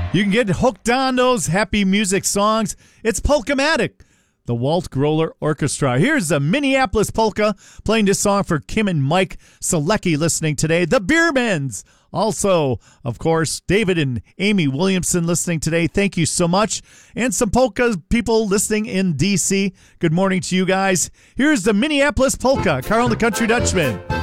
You can get hooked on those happy music songs. It's Polkamatic, the Walt Groller Orchestra. Here's a Minneapolis polka playing this song for Kim and Mike Selecki listening today. The Beermans. Also, of course, David and Amy Williamson listening today. Thank you so much. And some polka people listening in D.C. Good morning to you guys. Here's the Minneapolis polka, Carl and the Country Dutchman.